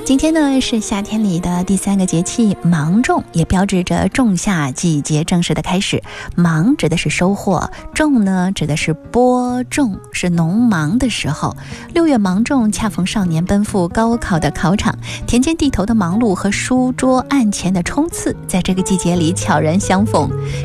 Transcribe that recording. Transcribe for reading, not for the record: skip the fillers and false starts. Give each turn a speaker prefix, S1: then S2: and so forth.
S1: 今天呢是夏天里的第3个节气芒种，也标志着仲夏季节正式的开始。芒指的是收获，种呢指的是播种，是农忙的时候。6月芒种恰逢少年奔赴高考的考场，田间地头的忙碌和书桌案前的冲刺，在这个季节里悄然相逢。